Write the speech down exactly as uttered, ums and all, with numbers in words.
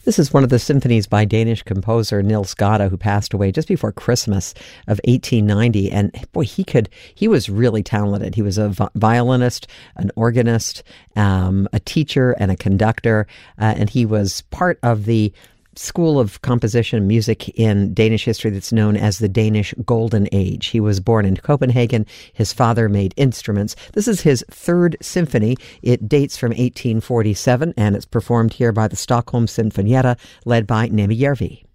This is one of the symphonies by Danish composer Niels Gade, who passed away just before Christmas of eighteen ninety. And boy, he could, he was really talented. He was a vi- violinist, an organist, um, a teacher, and a conductor. Uh, and he was part of the school of composition and music in Danish history that's known as the Danish Golden Age. He was born in Copenhagen. His father made instruments. This is his third symphony. It dates from eighteen forty-seven, and it's performed here by the Stockholm Sinfonietta, led by Nemi Järvi.